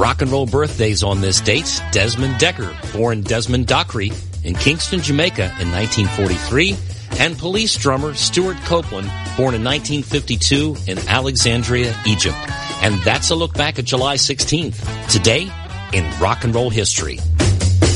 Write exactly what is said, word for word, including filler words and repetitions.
rock and roll birthdays on this date. Desmond Decker, born Desmond Dockery in Kingston, Jamaica in nineteen forty-three. And Police drummer Stuart Copeland, born in nineteen fifty-two in Alexandria, Egypt. And that's a look back at July sixteenth, today in rock and roll history.